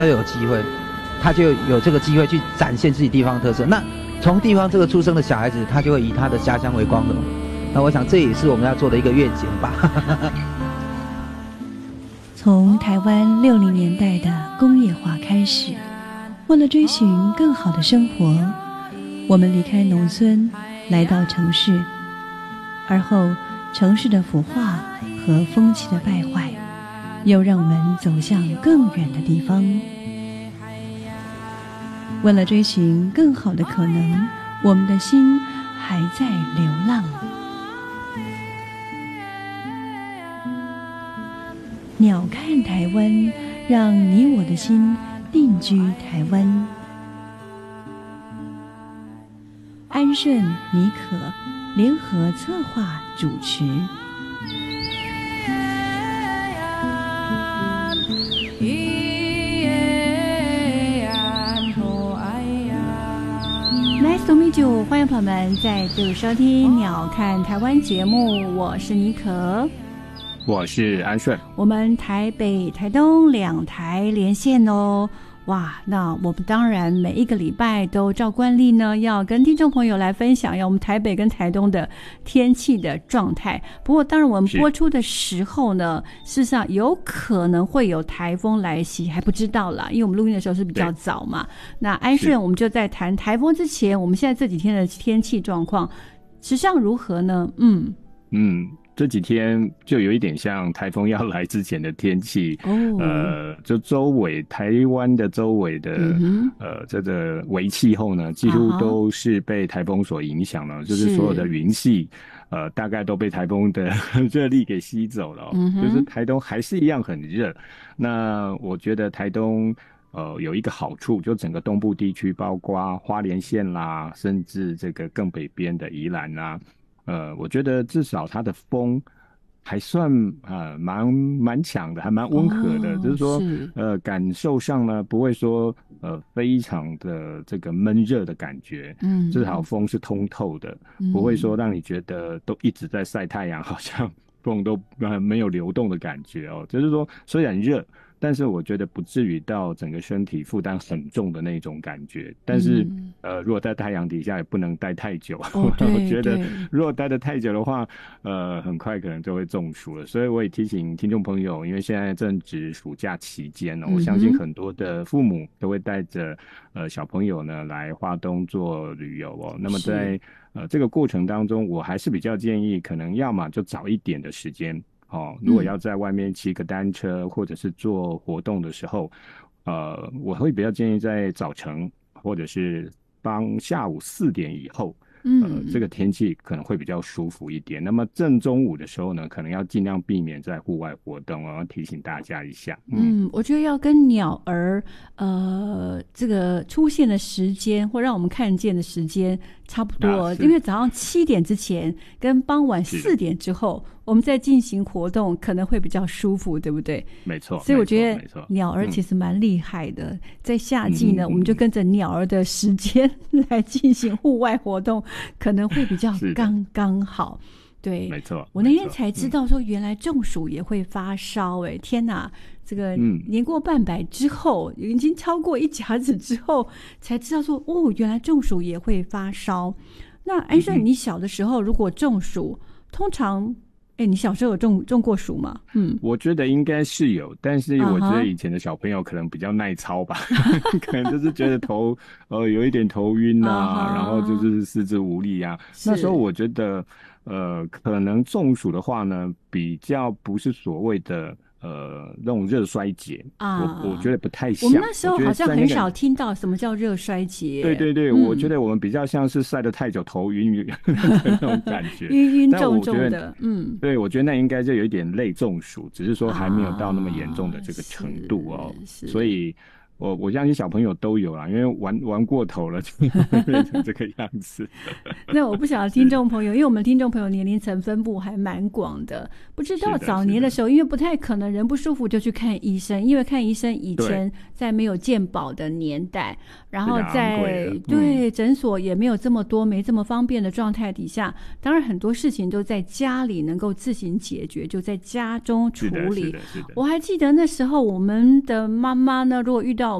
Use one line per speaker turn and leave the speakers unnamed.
有机会，他就有这个机会去展现自己地方特色。那从地方这个出生的小孩子，他就会以他的家乡为光荣。那我想这也是我们要做的一个愿景吧。
从台湾60年代的工业化开始，为了追寻更好的生活，我们离开农村，来到城市。而后，城市的腐化和风气的败坏，又让我们走向更远的地方。为了追寻更好的可能，我们的心还在流浪。鸟看台湾，让你我的心定居台湾。安顺、妮可联合策划主持。Nice to meet you， 欢迎朋友们再度收听《鸟看台湾》节目，我是妮可。
我是安顺，
我们台北、台东2台连线哦。哇，那我们当然每一个礼拜都照惯例呢，要跟听众朋友来分享我们台北跟台东的天气的状态。不过当然我们播出的时候呢，事实上有可能会有台风来袭，还不知道啦，因为我们录音的时候是比较早嘛。那安顺，我们就在谈台风之前，我们现在这几天的天气状况实际上如何呢？
这几天就有一点像台风要来之前的天气，就周围台湾的周围的这个微气候呢，几乎都是被台风所影响了，就是所有的云系大概都被台风的热力给吸走了，就是台东还是一样很热。那我觉得台东有一个好处，就整个东部地区，包括花莲县啦，甚至这个更北边的宜兰啦。我觉得至少它的风还算蛮强的，还蛮温和的，就是说感受上呢不会说非常的这个闷热的感觉，至少风是通透的，不会说让你觉得都一直在晒太阳，好像风都没有流动的感觉哦。就是说虽然热，但是我觉得不至于到整个身体负担很重的那种感觉。但是如果在太阳底下也不能待太久，我觉得如果待得太久的话，很快可能就会中暑了。所以我也提醒听众朋友，因为现在正值暑假期间我相信很多的父母都会带着小朋友呢来花东做旅游那么在这个过程当中，我还是比较建议可能要么就早一点的时间如果要在外面骑个单车或者是做活动的时候，我会比较建议在早晨或者是下午4点以后，这个天气可能会比较舒服一点。那么正中午的时候呢，可能要尽量避免在户外活动，我要提醒大家一下。
我觉得要跟鸟儿这个出现的时间或让我们看见的时间差不多，因为早上7点之前跟傍晚4点之后，我们在进行活动可能会比较舒服，对不对？
没错。
所以我觉得鸟儿其实蛮厉害的，在夏季呢，我们就跟着鸟儿的时间来进行户外活动，可能会比较刚刚好。对，
没错。
我那天才知道说，原来中暑也会发烧，天哪！这个年过半百之后，已经超过1甲子之后，才知道说，原来中暑也会发烧。那安顺，你小的时候如果中暑，通常，你小时候有中过暑吗？
我觉得应该是有，但是我觉得以前的小朋友可能比较耐操吧，可能就是觉得头有一点头晕然后就是四肢无力啊。那时候我觉得可能中暑的话呢，比较不是所谓的那种热衰竭我觉得不太像。
我们那时候好像很少听到什么叫热衰竭。
对对对，我觉得我们比较像是晒得太久头晕的那种感觉，
晕重重的。
对，我觉得那应该就有一点类中暑，只是说还没有到那么严重的这个程度所以我相信小朋友都有啦，因为玩过头了就会变成这个样子。
那我不晓得听众朋友，因为我们听众朋友年龄层分布还蛮广的，不知道早年的时候，因为不太可能人不舒服就去看医生，因为看医生以前在没有健保的年代，然后在诊所也没有这么多没这么方便的状态底下，当然很多事情都在家里能够自行解决，就在家中处理。我还记得那时候我们的妈妈呢，如果遇到